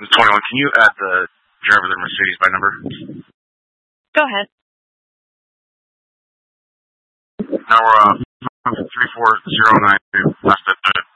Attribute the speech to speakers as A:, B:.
A: 21. Can you add the driver of the Mercedes by number?
B: Go ahead.
A: Now we're 34092. Last at